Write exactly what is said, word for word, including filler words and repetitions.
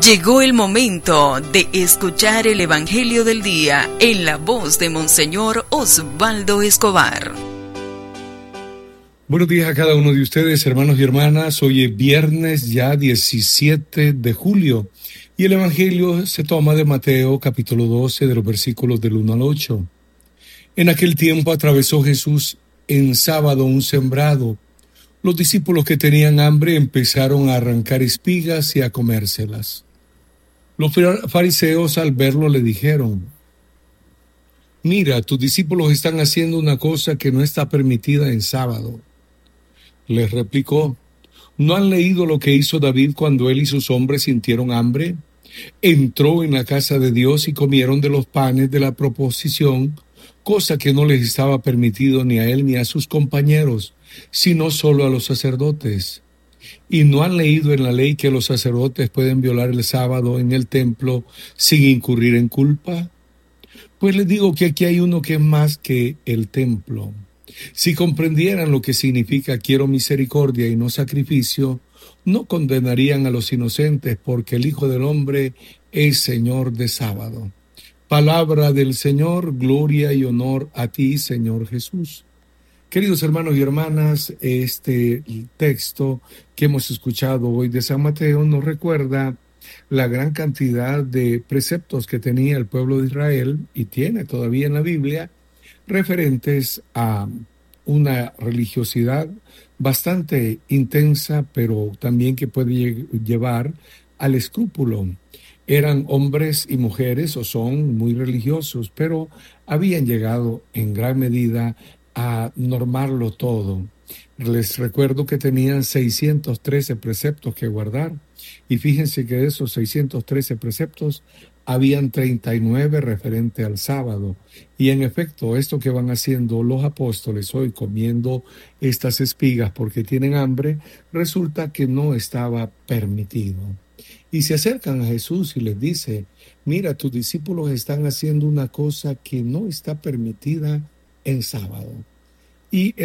Llegó el momento de escuchar el Evangelio del Día en la voz de Monseñor Osvaldo Escobar. Buenos días a cada uno de ustedes, hermanos y hermanas. Hoy es viernes ya diecisiete de julio y el Evangelio se toma de Mateo capítulo doce de los versículos del uno al ocho. En aquel tiempo atravesó Jesús en sábado un sembrado. Los discípulos que tenían hambre empezaron a arrancar espigas y a comérselas. Los fariseos al verlo le dijeron: «Mira, tus discípulos están haciendo una cosa que no está permitida en sábado». Les replicó: ¿no han leído lo que hizo David cuando él y sus hombres sintieron hambre? Entró en la casa de Dios y comieron de los panes de la proposición, cosa que no les estaba permitido ni a él ni a sus compañeros, sino solo a los sacerdotes. ¿Y no han leído en la ley que los sacerdotes pueden violar el sábado en el templo sin incurrir en culpa? Pues les digo que aquí hay uno que es más que el templo. Si comprendieran lo que significa quiero misericordia y no sacrificio, no condenarían a los inocentes, porque el Hijo del Hombre es Señor de sábado. Palabra del Señor, gloria y honor a ti, Señor Jesús. Queridos hermanos y hermanas, este texto que hemos escuchado hoy de San Mateo nos recuerda la gran cantidad de preceptos que tenía el pueblo de Israel y tiene todavía en la Biblia, referentes a una religiosidad bastante intensa, pero también que puede llevar al escrúpulo. Eran hombres y mujeres, o son muy religiosos, pero habían llegado en gran medida a normarlo todo. Les recuerdo que tenían seiscientos trece preceptos que guardar, y fíjense que de esos seiscientos trece preceptos habían treinta y nueve referente al sábado. Y en efecto, esto que van haciendo los apóstoles hoy, comiendo estas espigas porque tienen hambre, resulta que no estaba permitido. Y se acercan a Jesús y les dice: mira, tus discípulos están haciendo una cosa que no está permitida en sábado. Y